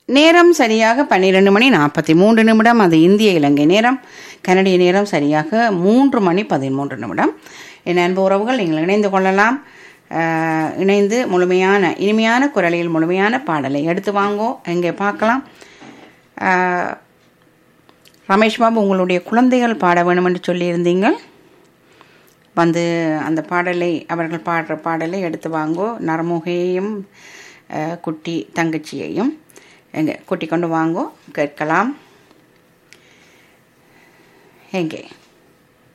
நேரம் சரியாக 12:43. அது இந்திய இலங்கை நேரம். கனடிய நேரம் சரியாக 3:13. என் அன்பு உறவுகள், நீங்கள் இணைந்து கொள்ளலாம். இணைந்து முழுமையான இனிமையான குரலில் முழுமையான பாடலை எடுத்து வாங்கோ. எங்கே பார்க்கலாம். ரமேஷ் பாபு, உங்களுடைய குழந்தைகள் பாட வேணும் என்று சொல்லியிருந்தீங்கள். வந்து அந்த பாடலை, அவர்கள் பாடுற பாடலை எடுத்து வாங்கோ. நரமுகையையும் குட்டி தங்கச்சியையும் எங்கே கூட்டி கொண்டு வாங்கோ, கேட்கலாம். எங்கே